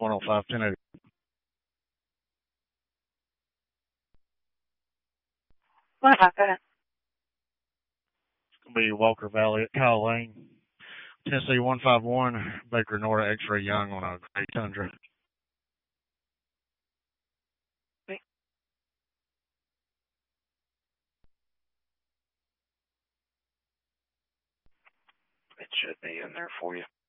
105 1080. What happened? It's going to be Walker Valley at Kyle Lane. Tennessee 151, Baker Nora X-Ray Young on a gray Tundra. It should be in there for you.